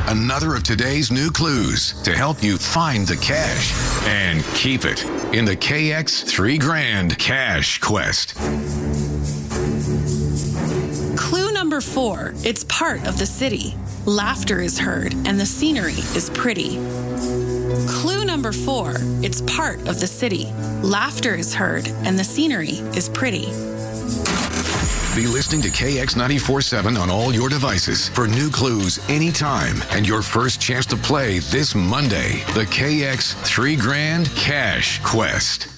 another of today's new clues to help you find the cash and keep it in the KX 3 Grand Cash Quest. Clue number 4. It's part of the city. Laughter is heard and the scenery is pretty. Clue number 4. It's part of the city. Laughter is heard and the scenery is pretty. Be listening to KX 94.7 on all your devices for new clues anytime and your first chance to play this Monday, the KX 3 Grand Cash Quest.